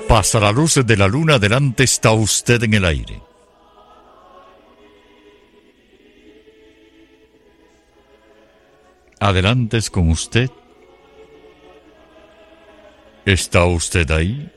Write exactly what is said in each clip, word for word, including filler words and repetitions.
Pasa la luz de la luna, adelante está usted en el aire. Adelante es con usted. ¿Está usted ahí?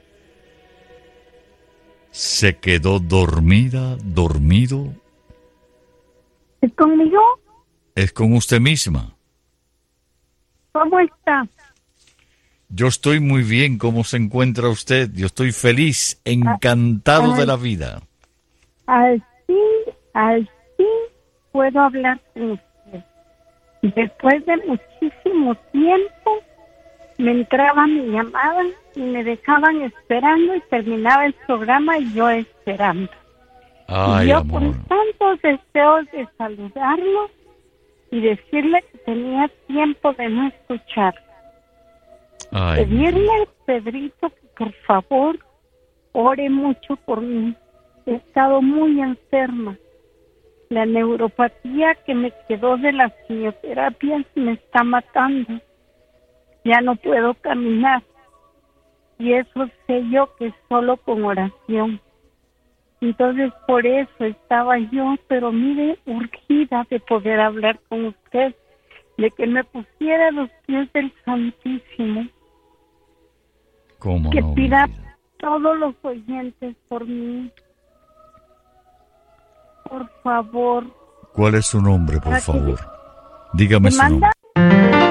¿Se quedó dormida, dormido? ¿Es conmigo? Es con usted misma. ¿Cómo está? Yo estoy muy bien. ¿Cómo se encuentra usted? Yo estoy feliz, encantado Ay, de la vida. Al fin, al fin puedo hablar con usted. Después de muchísimo tiempo me entraba mi llamada y me dejaban esperando y terminaba el programa y yo esperando. Ay, y yo amor. con tantos deseos de saludarlo y decirle que tenía tiempo de no escuchar. Ay, Pedirle al Pedrito que por favor ore mucho por mí. He estado muy enferma. La neuropatía que me quedó de las quimioterapias me está matando. Ya no puedo caminar. Y eso sé yo que es solo con oración. Entonces por eso estaba yo, pero mire, urgida de poder hablar con usted, de que me pusiera a los pies del Santísimo. ¿Cómo Que no, pida mi vida? a todos los oyentes por mí. Por favor. ¿Cuál es su nombre, por Para que- favor? Dígame ¿Me su manda? nombre.